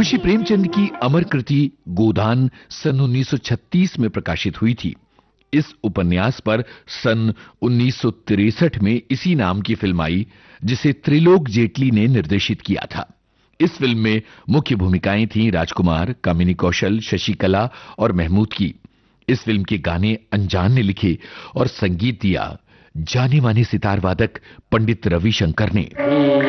मुंशी प्रेमचंद की अमर कृति गोदान सन 1936 में प्रकाशित हुई थी। इस उपन्यास पर सन 1963 में इसी नाम की फिल्म आई, जिसे त्रिलोक जेटली ने निर्देशित किया था। इस फिल्म में मुख्य भूमिकाएं थीं राजकुमार, कामिनी कौशल, शशिकला और महमूद की। इस फिल्म के गाने अनजान ने लिखे और संगीत दिया जाने माने सितार वादक पंडित रविशंकर ने।